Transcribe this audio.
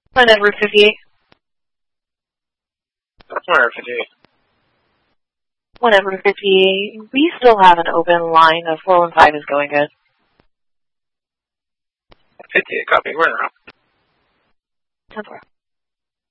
One at Route 58. One at 58. One at Route 58. We still have an open line. 415 is going good. 58, copy. We're in a row. 10-4.